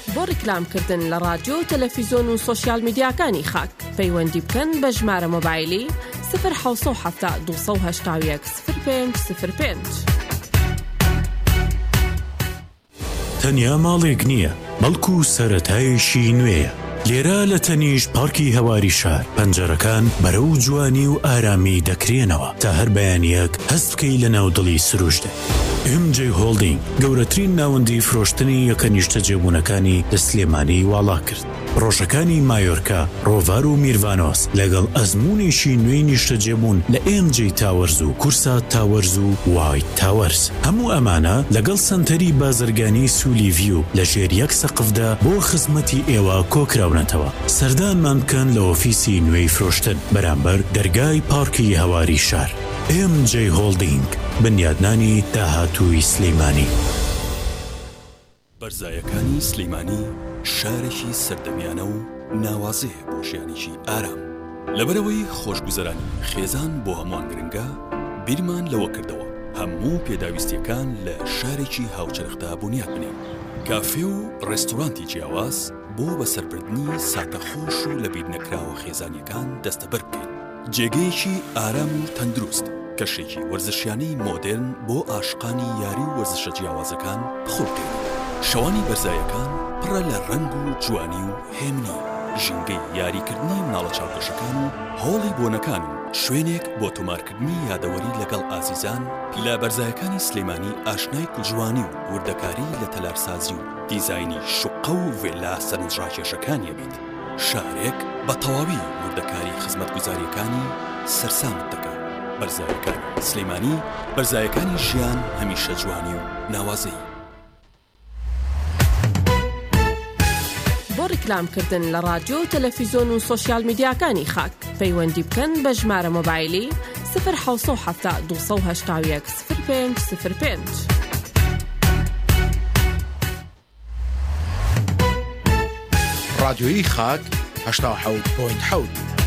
بۆ ڕیکلامکردن لە رادیۆ و تەلەڤیزۆن و سۆشیال میدیاکانی خاک پەیوەندی بکەن بە ژمارە مۆبایلی 070 281 0505. تەنیا ماڵێک نییە، بەڵکو سەرەتایشی نوێیە. لێرە لە تەنیش پارکی هەواری شار پەنجەرەکان بەرەو جوانی و ئارامی دەکرێنەوە تا هەر بەیانیەک هەست بکەی لە ناودڵی سروشتە. MJ هۆڵدینگ گەورەترین ناوەندی فرۆشتنی یەکە نیشتە جێبوونەکانی لە سلێمانی واڵا کرد. ڕۆژەکانی مایۆرکا، ڕۆڤار و میروانۆس لەگەڵ ئەزمونێکی نوێی نیشتە جێبوون لە MJ تاوەرز و کورسا تاوەرز و وایت تاوەرز. هەموو ئەمانە لەگەڵ سنتەری بازرگانی سولی ڤیو لە ژێر یەک سەقفدا بۆ خزمەتی ئێوە کۆکراونەتەوە. سەردانمان بکەن لە ئۆفیسی نوێی فرۆشتن بەرامبەر دەرگای پارکی هەواری شار. MJ هۆڵدینگ، بنیادنانی داهاتووی سلەیمانی. بەرزایەکانی سلەیمانی شارێکی سەردەمیانە و ناوازەیە بۆ ژیانێکی ئارام. لەبەرەوەی خۆشگوزەرانی خێزان بۆ هەمووان گرنگە، بیرمان لەوە کردەوە هەموو پێداویستیەکان لە شارێکی هاوچەرخدا بنیاد بنێن. کافێ و ڕێستۆرانتی جیاواز بۆ بەسەربردنی ساتەخۆش و لە بیر نەکراوە خێزانیەکان دەستەبەر بکەین. جێگەیەکی ئارام و تەندروست، کەشێکی وەرزشیانەی مۆدرن بۆ ئاشقانی یاری و وەرزشە جیاوازەکان بخۆڵکەین. شەوانی بەرزایەکان پڕە لە ڕەنگ و جوانی و هێمنی، ژینگەی یاریکردنی مناڵە چاوکەشەکان و هۆڵی بۆنەکان و شوێنێک بۆ تۆمارکردنی یادەوەری لەگەڵ ئازیزان. لە بەرزایەکانی سلەیمانی ئاشنای کوژوانی و وردەکاری لە تەلارسازی و دیزاینی شوقە و ڤێلا سەرنجڕاکێشەکانیە بیت. شارێک بە تەواوی وردەکاری خزمەتگوزاریەکانی سەرسامت دەکات. بەرزایەکانی سلەیمانی، بەرزایەکانی ژیان هەمیشە جوانی و ناوازەی. بۆ ڕیکلامکردن لە رادیۆ و تەلەڤیزۆن و سۆشیال میدیاکانی خاک پەیوەندی بکەن بە ژمارە مۆبایلی 070 281 0505. رادیۆی خاک 87.7.